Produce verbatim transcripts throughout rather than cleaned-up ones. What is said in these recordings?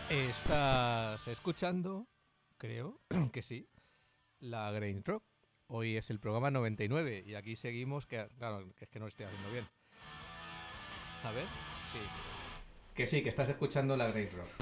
Estás escuchando, creo que sí, la Grain Rock. Hoy es el programa noventa y nueve y aquí seguimos, que claro, que es que no lo estoy haciendo bien. A ver, sí. Que sí, que estás escuchando la Grain Rock.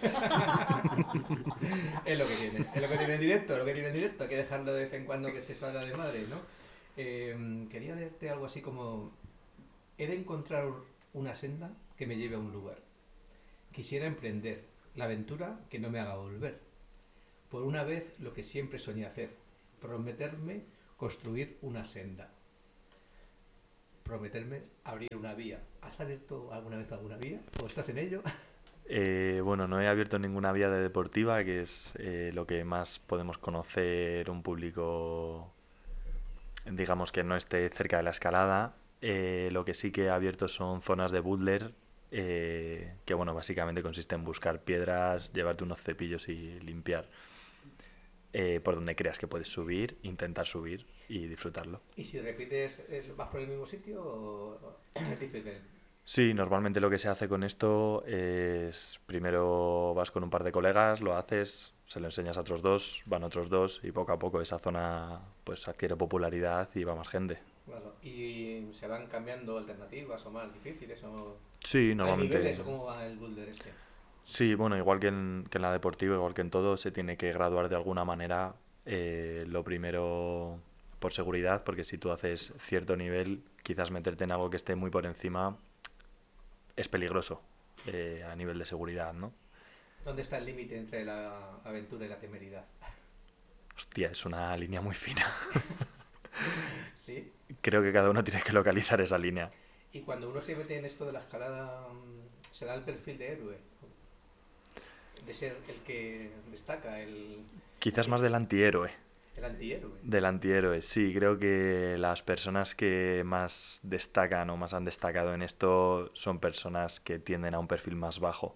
Es lo que tiene, es lo que tiene en directo, es lo que tiene en directo. Hay que dejarlo de vez en cuando que se salga de madre, ¿no? Eh, quería leerte algo así como: he de encontrar una senda que me lleve a un lugar. Quisiera emprender la aventura que no me haga volver. Por una vez lo que siempre soñé hacer, prometerme construir una senda, prometerme abrir una vía. ¿Has abierto alguna vez alguna vía? ¿O estás en ello? Eh, bueno, no he abierto ninguna vía de deportiva, que es eh, lo que más podemos conocer un público, digamos, que no esté cerca de la escalada. Eh, lo que sí que he abierto son zonas de bootler, eh, que bueno, básicamente consiste en buscar piedras, llevarte unos cepillos y limpiar eh, por donde creas que puedes subir, intentar subir y disfrutarlo. Y si repites, eh, ¿vas por el mismo sitio o es difícil? Sí, normalmente lo que se hace con esto es primero vas con un par de colegas, lo haces, se lo enseñas a otros dos, van otros dos y poco a poco esa zona pues adquiere popularidad y va más gente. Claro. ¿Y se van cambiando alternativas o más difíciles? O... Sí, ¿Hay normalmente niveles o cómo va el boulder este? sí, bueno, igual que en, que en la deportiva, igual que en todo, se tiene que graduar de alguna manera. Eh, lo primero por seguridad, porque si tú haces cierto nivel, quizás meterte en algo que esté muy por encima es peligroso eh, a nivel de seguridad, ¿no? ¿Dónde está el límite entre la aventura y la temeridad? Hostia, es una línea muy fina. ¿Sí? Creo que cada uno tiene que localizar esa línea. Y cuando uno se mete en esto de la escalada, mm, se da el perfil de héroe, de ser el que destaca, el, el Quizás que más del antihéroe. el antihéroe. Del antihéroe, sí, creo que las personas que más destacan o más han destacado en esto son personas que tienden a un perfil más bajo.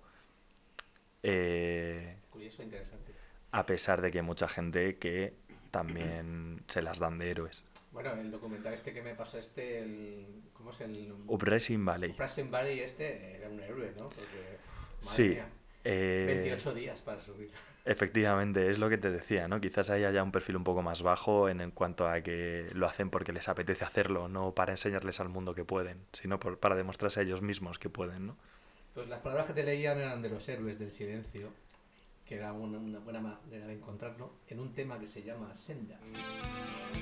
Eh, Curioso, interesante. a pesar de que hay mucha gente que también se las dan de héroes. Bueno, el documental este que me pasa este, el, ¿cómo es el Uprising Valley. Uprising Valley este? Era un héroe, ¿no? Porque, uf, madre Sí, mía, eh, veintiocho días para subir. efectivamente, es lo que te decía, ¿no? Quizás ahí haya un perfil un poco más bajo en, en cuanto a que lo hacen porque les apetece hacerlo, no para enseñarles al mundo que pueden, sino por- para demostrarse a ellos mismos que pueden, ¿no? Pues las palabras que te leían eran de los héroes del silencio, que era una, una buena manera de encontrarlo en un tema que se llama Senda.